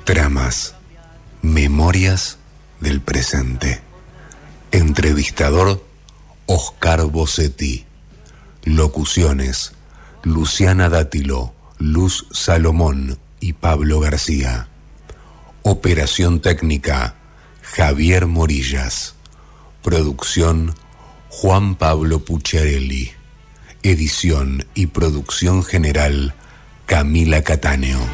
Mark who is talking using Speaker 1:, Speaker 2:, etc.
Speaker 1: Tramas, memorias del presente. Entrevistador, Oscar Bossetti. Locuciones, Luciana Dátilo, Luz Salomón y Pablo García. Operación técnica, Javier Morillas. Producción, Juan Pablo Pucciarelli. Edición y producción general, Camila Cattaneo.